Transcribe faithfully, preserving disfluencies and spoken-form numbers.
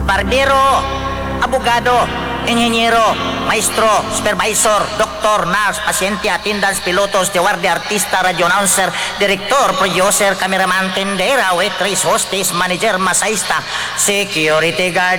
barbero, abogado, inhenyero, maestro, supervisor, doktor, nurse, pasyente, attendants, pilotos, stewardess, artista, radio announcer, director, producer, cameraman, tendera, waitress, hostess, manager, masahista, security guard,